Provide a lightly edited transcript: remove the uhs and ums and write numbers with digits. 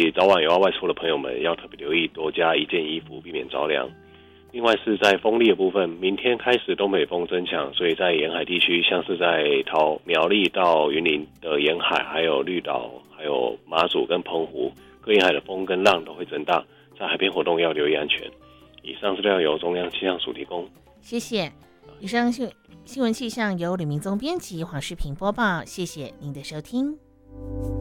以早晚有要外出的朋友们要特别留意，多加一件衣服，避免着凉。另外是在风力的部分，明天开始东北风增强，所以在沿海地区，像是在苗栗到云林的沿海，还有绿岛、还有马祖跟澎湖各沿海的风跟浪都会增大，在海边活动要留意安全。以上资料由中央气象署提供， 谢谢。以上新闻气象由吕明宗编辑，黄世平播报，谢谢您的收听。